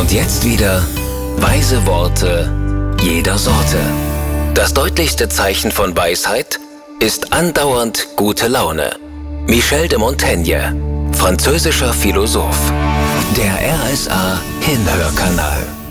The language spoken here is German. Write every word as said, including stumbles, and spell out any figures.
Und jetzt wieder weise Worte jeder Sorte. Das deutlichste Zeichen von Weisheit ist andauernd gute Laune. Michel de Montaigne, französischer Philosoph. Der R S A Hinhörkanal.